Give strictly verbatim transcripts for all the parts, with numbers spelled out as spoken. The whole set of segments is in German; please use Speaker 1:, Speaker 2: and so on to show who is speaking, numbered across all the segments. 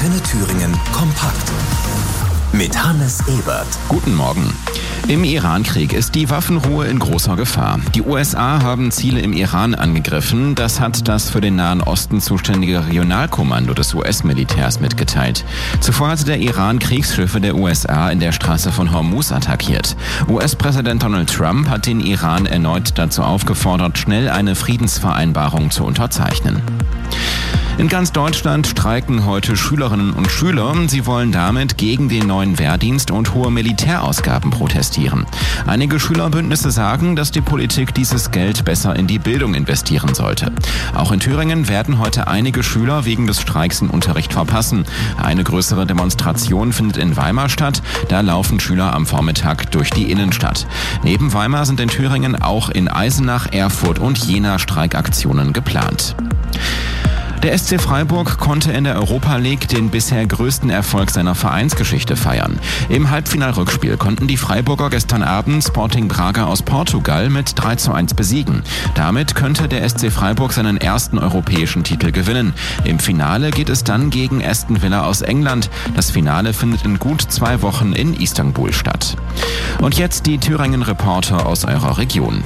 Speaker 1: Antenne Thüringen kompakt. Mit Hannes Ebert.
Speaker 2: Guten Morgen. Im Iran-Krieg ist die Waffenruhe in großer Gefahr. Die U S A haben Ziele im Iran angegriffen. Das hat das für den Nahen Osten zuständige Regionalkommando des U S-Militärs mitgeteilt. Zuvor hatte der Iran Kriegsschiffe der U S A in der Straße von Hormuz attackiert. U S-Präsident Donald Trump hat den Iran erneut dazu aufgefordert, schnell eine Friedensvereinbarung zu unterzeichnen. In ganz Deutschland streiken heute Schülerinnen und Schüler. Sie wollen damit gegen den neuen Wehrdienst und hohe Militärausgaben protestieren. Einige Schülerbündnisse sagen, dass die Politik dieses Geld besser in die Bildung investieren sollte. Auch in Thüringen werden heute einige Schüler wegen des Streiks den Unterricht verpassen. Eine größere Demonstration findet in Weimar statt. Da laufen Schüler am Vormittag durch die Innenstadt. Neben Weimar sind in Thüringen auch in Eisenach, Erfurt und Jena Streikaktionen geplant. Der S C Freiburg konnte in der Europa League den bisher größten Erfolg seiner Vereinsgeschichte feiern. Im Halbfinalrückspiel konnten die Freiburger gestern Abend Sporting Braga aus Portugal mit drei zu eins besiegen. Damit könnte der S C Freiburg seinen ersten europäischen Titel gewinnen. Im Finale geht es dann gegen Aston Villa aus England. Das Finale findet in gut zwei Wochen in Istanbul statt. Und jetzt die Thüringen-Reporter aus eurer Region.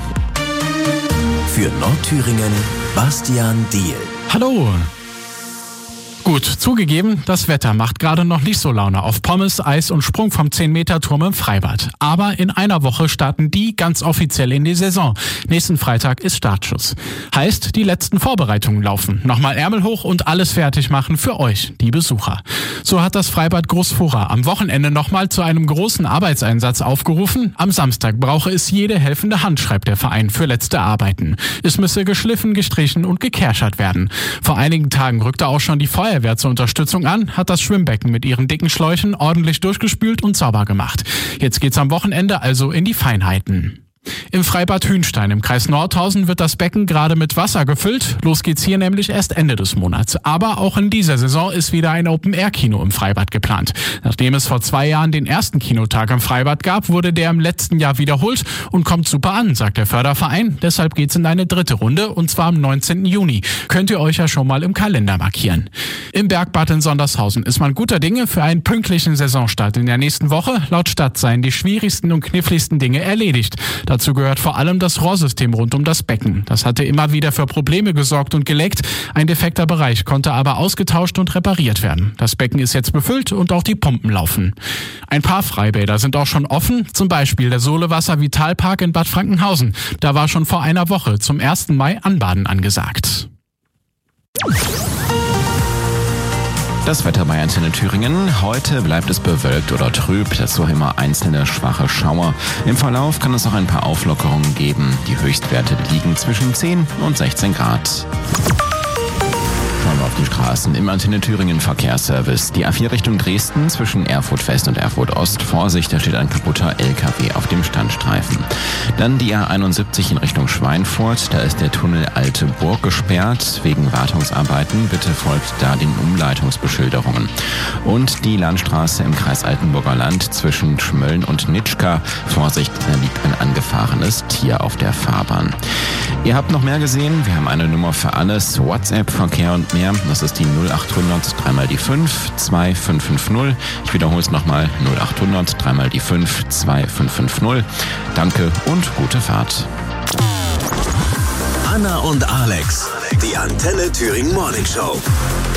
Speaker 1: Für Nordthüringen Bastian Diehl.
Speaker 3: Hallo! Gut, zugegeben, das Wetter macht gerade noch nicht so Laune auf Pommes, Eis und Sprung vom zehn Meter Turm im Freibad. Aber in einer Woche starten die ganz offiziell in die Saison. Nächsten Freitag ist Startschuss. Heißt, die letzten Vorbereitungen laufen. Nochmal Ärmel hoch und alles fertig machen für euch, die Besucher. So hat das Freibad Großfurra am Wochenende nochmal zu einem großen Arbeitseinsatz aufgerufen. Am Samstag brauche es jede helfende Hand, schreibt der Verein, für letzte Arbeiten. Es müsse geschliffen, gestrichen und gekerschert werden. Vor einigen Tagen rückte auch schon die Feuerwehr Feuerwehr zur Unterstützung an, hat das Schwimmbecken mit ihren dicken Schläuchen ordentlich durchgespült und sauber gemacht. Jetzt geht's am Wochenende also in die Feinheiten. Im Freibad Hünstein im Kreis Nordhausen wird das Becken gerade mit Wasser gefüllt. Los geht's hier nämlich erst Ende des Monats. Aber auch in dieser Saison ist wieder ein Open-Air-Kino im Freibad geplant. Nachdem es vor zwei Jahren den ersten Kinotag im Freibad gab, wurde der im letzten Jahr wiederholt und kommt super an, sagt der Förderverein. Deshalb geht's in eine dritte Runde und zwar am neunzehnten Juni. Könnt ihr euch ja schon mal im Kalender markieren. Im Bergbad in Sondershausen ist man guter Dinge für einen pünktlichen Saisonstart in der nächsten Woche. Laut Stadt seien die schwierigsten und kniffligsten Dinge erledigt. Dazu gehört vor allem das Rohrsystem rund um das Becken. Das hatte immer wieder für Probleme gesorgt und geleckt. Ein defekter Bereich konnte aber ausgetauscht und repariert werden. Das Becken ist jetzt befüllt und auch die Pumpen laufen. Ein paar Freibäder sind auch schon offen, zum Beispiel der Solewasser Vitalpark in Bad Frankenhausen. Da war schon vor einer Woche zum ersten Mai Anbaden angesagt.
Speaker 2: Das Wetter bei Antenne Thüringen. Heute bleibt es bewölkt oder trüb, dazu immer einzelne schwache Schauer. Im Verlauf kann es auch ein paar Auflockerungen geben. Die Höchstwerte liegen zwischen zehn und sechzehn Grad. Schauen wir auf die Straßen im Antenne Thüringen Verkehrsservice. Die A vier Richtung Dresden zwischen Erfurt West und Erfurt Ost. Vorsicht, da steht ein kaputter L K W auf dem Standstreifen. Dann die A einundsiebzig in Richtung Schweinfurt. Da ist der Tunnel Alte Burg gesperrt wegen Wartungsarbeiten. Bitte folgt da den Umleitungsbeschilderungen. Und die Landstraße im Kreis Altenburger Land zwischen Schmölln und Nitschka. Vorsicht, da liegt ein angefahrenes Tier auf der Fahrbahn. Ihr habt noch mehr gesehen. Wir haben eine Nummer für alles. WhatsApp, Verkehr und mehr. Das ist die null achthundert dreimal die fünf zwei fünf fünf null. Ich wiederhole es nochmal. null achthundert dreimal die fünf zwei fünf fünf null. Danke und gute Fahrt.
Speaker 1: Anna und Alex, die Antenne Thüringen Morning Show.